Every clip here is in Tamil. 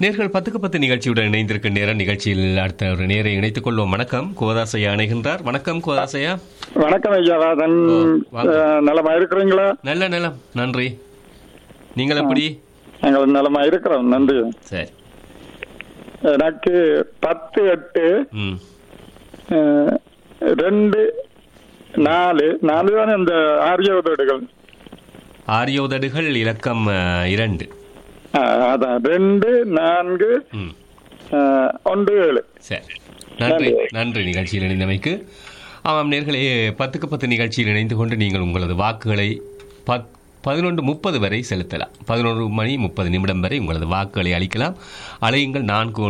நேர்கள் 10க்கு 10 நிகழ்ச்சியுடன் இணைந்திருக்க நேரம் நிகழ்ச்சியில் அடுத்த ஒரு நேரை இணைத்துக் கொள்வோம். வணக்கம், கோதாசையா இணைகின்றார். வணக்கம் கோதாசையா. வணக்கம் ஐயா. நலமா இருக்கிறீங்களா? நல்ல நலம், நன்றி. நீங்கள் எப்படி? நாங்கள் நலமா இருக்கிறோம், நன்றி. சரி, எனக்கு 10-8-2-4 தானே இந்த ஆரியோதடுகள். ஆரியோதடுகள் இலக்கம் 2. அதான் 2-4-1-7. சரி, நன்றி நன்றி நிகழ்ச்சியில் இணைந்தமைக்கு. ஆமாம் நேர்களே, 10க்கு 10 நிகழ்ச்சியில் இணைந்து கொண்டு நீங்கள் உங்களது வாக்குகளை 11:30 வரை செலுத்தலாம். 11:30 வரை உங்களது வாக்குகளை அளிக்கலாம். அழையுங்கள்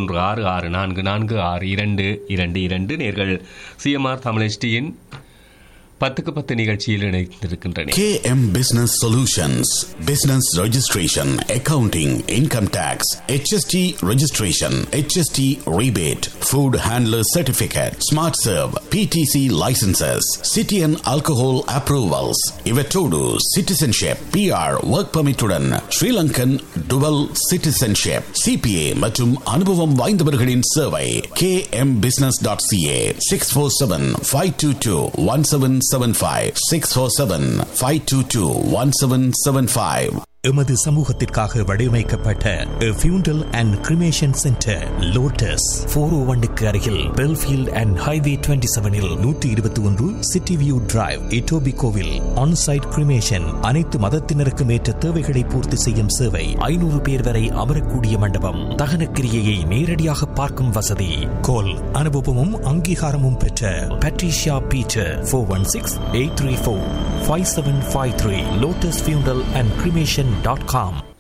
4166444222. நேர்கள் சிஎம்ஆர் தமிழ் HDயின் 10க்கு 10 நிகழ்ச்சியில் இணைந்திருக்கின்றன. KM Business Solutions, Business Registration, Accounting, Income Tax, HST Registration, HST Rebate, Food Handler Certificate, Smart Serve, PTC Licenses, City and Alcohol Approvals, Ivetodu, Citizenship, PR, Work Permit உடன் Sri Lankan Dual Citizenship, CPA மற்றும் அனுபவம் வாய்ந்தவர்களின் சேவை. kmbusiness.ca 647-522-1775 647-522-1775. எமது சமூகத்திற்காக வடிவமைக்கப்பட்ட ஃபியூண்டல் அண்ட் கிரிமேஷன் சென்டர் லோட்டஸ் 401க்கு அருகில் Belfield and highway 27இல் 121 city view drive, இட்டோபிகோவில். On-site cremation, அனைத்து மதத்தினருக்கும் ஏற்ற தேவைகளை பூர்த்தி செய்யும் சேவை. 500 பேர் வரை அமரக்கூடிய மண்டபம். தகனக்கிரியையை நேரடியாக பார்க்கும் வசதி. கோல் அனுபவமும் அங்கீகாரமும் பெற்ற பட்ரிஷியா பீட்டர் 416-834-5753. லோட்டஸ் ஃபியூண்டல் அண்ட் கிரிமேஷன்.com.